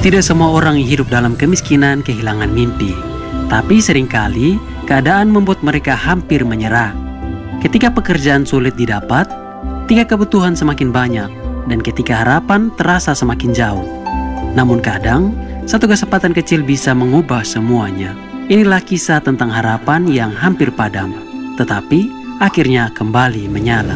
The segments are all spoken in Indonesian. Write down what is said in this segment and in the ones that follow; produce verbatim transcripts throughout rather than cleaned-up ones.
Tidak semua orang yang hidup dalam kemiskinan kehilangan mimpi, tapi seringkali keadaan membuat mereka hampir menyerah. Ketika pekerjaan sulit didapat, ketika kebutuhan semakin banyak, dan ketika harapan terasa semakin jauh. Namun kadang, satu kesempatan kecil bisa mengubah semuanya. Inilah kisah tentang harapan yang hampir padam, tetapi akhirnya kembali menyala.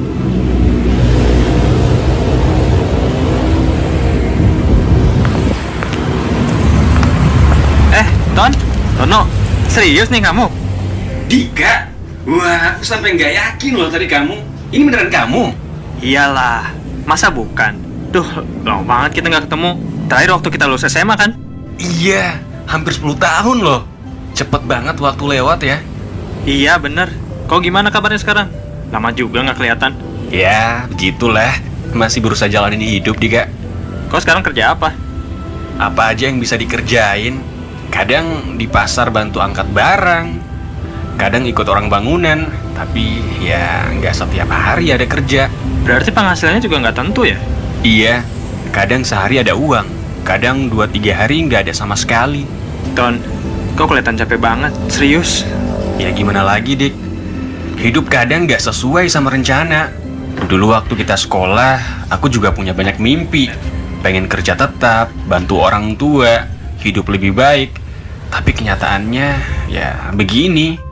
Ton, Tono, serius nih kamu? Dika, wah, aku sampai nggak yakin loh tadi kamu. Ini beneran kamu? Iyalah, masa bukan? Duh, lama banget kita nggak ketemu. Terakhir waktu kita lulus S M A kan? Iya, hampir sepuluh tahun loh. Cepet banget waktu lewat ya. Iya bener. Kau gimana kabarnya sekarang? Lama juga nggak kelihatan. Ya, begitulah. Masih berusaha jalanin hidup, Dika. Kau sekarang kerja apa? Apa aja yang bisa dikerjain. Kadang di pasar bantu angkat barang, kadang ikut orang bangunan, tapi ya nggak setiap hari ada kerja. Berarti penghasilannya juga nggak tentu ya? Iya, kadang sehari ada uang, kadang dua tiga hari nggak ada sama sekali. Ton, kau kelihatan capek banget, serius. Ya gimana lagi, Dik? Hidup kadang nggak sesuai sama rencana. Dulu waktu kita sekolah, aku juga punya banyak mimpi. Pengen kerja tetap, bantu orang tua, hidup lebih baik. Tapi kenyataannya ya begini.